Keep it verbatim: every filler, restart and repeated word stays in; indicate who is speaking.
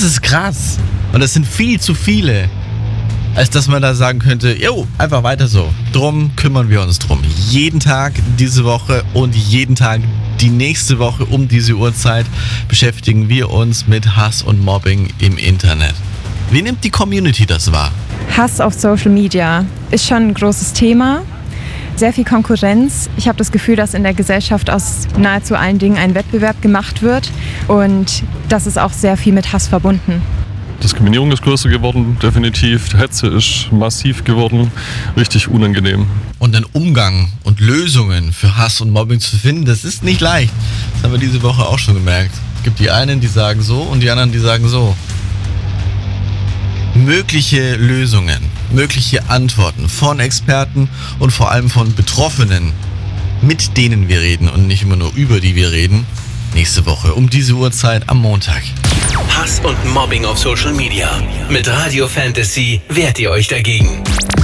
Speaker 1: ist krass. Und das sind viel zu viele, als dass man da sagen könnte, jo, einfach weiter so. Drum kümmern wir uns drum. Jeden Tag diese Woche und jeden Tag die nächste Woche um diese Uhrzeit beschäftigen wir uns mit Hass und Mobbing im Internet. Wie nimmt die Community das wahr?
Speaker 2: Hass auf Social Media ist schon ein großes Thema. Sehr viel Konkurrenz. Ich habe das Gefühl, dass in der Gesellschaft aus nahezu allen Dingen ein Wettbewerb gemacht wird. Und das ist auch sehr viel mit Hass verbunden.
Speaker 3: Diskriminierung ist größer geworden, definitiv. Hetze ist massiv geworden, richtig unangenehm.
Speaker 1: Und einen Umgang und Lösungen für Hass und Mobbing zu finden, das ist nicht leicht. Das haben wir diese Woche auch schon gemerkt. Es gibt die einen, die sagen so und die anderen, die sagen so. Mögliche Lösungen, mögliche Antworten von Experten und vor allem von Betroffenen, mit denen wir reden und nicht immer nur über die wir reden, nächste Woche um diese Uhrzeit am Montag.
Speaker 4: Hass und Mobbing auf Social Media. Mit Radio Fantasy wehrt ihr euch dagegen.